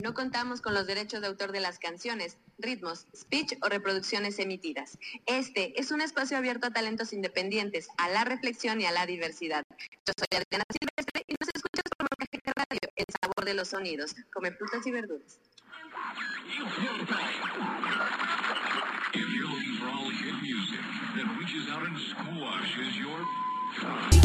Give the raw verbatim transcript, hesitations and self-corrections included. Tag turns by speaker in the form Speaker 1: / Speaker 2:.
Speaker 1: No contamos con los derechos de autor de las canciones, ritmos, speech o reproducciones emitidas. Este es un espacio abierto a talentos independientes, a la reflexión y a la diversidad. Yo soy Adriana Silvestre y nos escuchas por Molcajete Radio, el sabor de los sonidos. Come frutas y verduras.
Speaker 2: If you're looking for all hit music that reaches out and squashes your